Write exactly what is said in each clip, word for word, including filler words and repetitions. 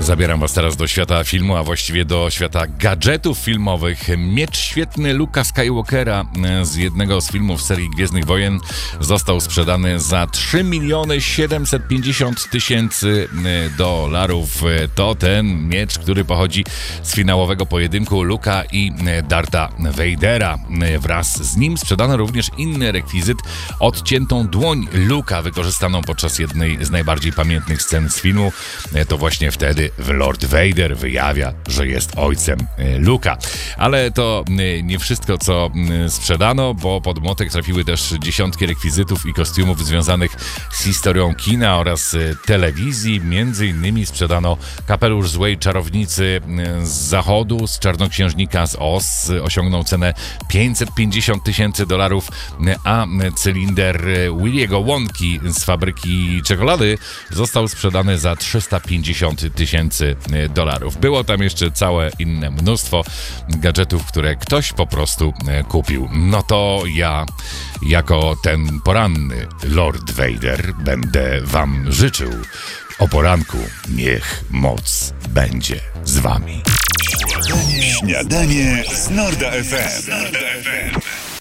Zabieram was teraz do świata filmu, a właściwie do świata gadżetów filmowych. Miecz świetny Luka Skywalkera z jednego z filmów serii Gwiezdnych Wojen został sprzedany za trzy miliony siedemset pięćdziesiąt tysięcy dolarów. To ten miecz, który pochodzi z finałowego pojedynku Luka i Dartha Vadera. Wraz z nim sprzedano również inny rekwizyt, odciętą dłoń Luka, wykorzystaną podczas jednej z najbardziej pamiętnych scen z filmu. To właśnie wtedy Lord Vader wyjawia, że jest ojcem Luka. Ale to nie wszystko, co sprzedano, bo pod młotek trafiły też dziesiątki rekwizytów i kostiumów związanych z historią kina oraz telewizji. Między innymi sprzedano kapelusz złej czarownicy z zachodu, z czarnoksiężnika z Oz. Osiągnął cenę pięćset pięćdziesiąt tysięcy dolarów, a cylinder Williego Wonki z fabryki czekolady został sprzedany za trzysta pięćdziesiąt tysięcy dolarów. Było tam jeszcze całe inne mnóstwo gadżetów, które ktoś po prostu kupił. No to ja, jako ten poranny Lord Vader, będę wam życzył o poranku, niech moc będzie z wami. Śniadanie, śniadanie z Norda F M.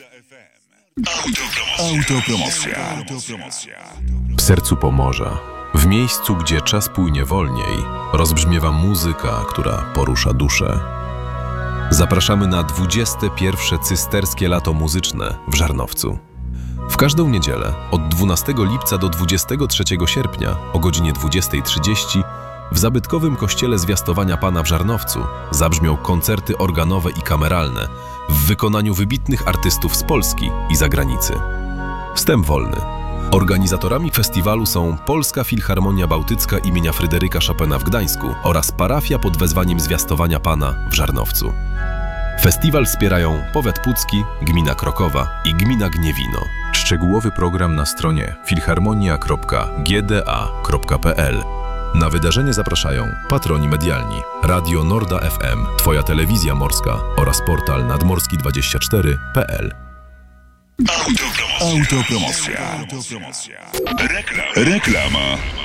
Autopromocja. Autopromocja. W sercu Pomorza, w miejscu, gdzie czas płynie wolniej, rozbrzmiewa muzyka, która porusza duszę. Zapraszamy na dwudzieste pierwsze cysterskie lato muzyczne w Żarnowcu. W każdą niedzielę od dwunastego lipca do dwudziestego trzeciego sierpnia o godzinie dwudziestej trzydzieści w zabytkowym kościele Zwiastowania Pana w Żarnowcu zabrzmią koncerty organowe i kameralne w wykonaniu wybitnych artystów z Polski i zagranicy. Wstęp wolny. Organizatorami festiwalu są Polska Filharmonia Bałtycka imienia Fryderyka Chopina w Gdańsku oraz parafia pod wezwaniem Zwiastowania Pana w Żarnowcu. Festiwal wspierają Powiat Pucki, Gmina Krokowa i Gmina Gniewino. Szczegółowy program na stronie filharmonia kropka g d a kropka p l. Na wydarzenie zapraszają patroni medialni, Radio Norda F M, Twoja telewizja morska oraz portal nadmorski dwadzieścia cztery kropka p l. Autopromocja. Autopromocja. Reklam. Reklama.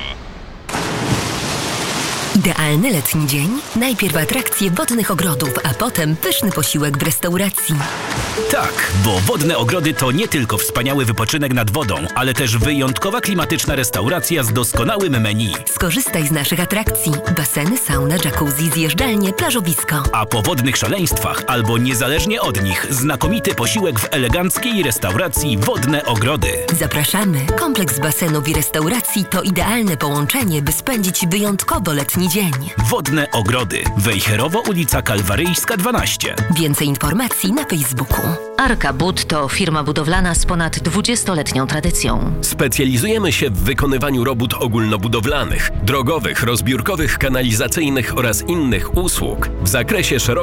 Idealny letni dzień? Najpierw atrakcje wodnych ogrodów, a potem pyszny posiłek w restauracji. Tak, bo Wodne Ogrody to nie tylko wspaniały wypoczynek nad wodą, ale też wyjątkowa klimatyczna restauracja z doskonałym menu. Skorzystaj z naszych atrakcji. Baseny, sauna, jacuzzi, zjeżdżalnie, plażowisko. A po wodnych szaleństwach, albo niezależnie od nich, znakomity posiłek w eleganckiej restauracji Wodne Ogrody. Zapraszamy. Kompleks basenów i restauracji to idealne połączenie, by spędzić wyjątkowo letni dzień. Wodne Ogrody. Wejherowo, ulica Kalwaryjska dwanaście. Więcej informacji na Facebooku. Arka Bud to firma budowlana z ponad dwudziestoletnią tradycją. Specjalizujemy się w wykonywaniu robót ogólnobudowlanych, drogowych, rozbiórkowych, kanalizacyjnych oraz innych usług w zakresie szerokim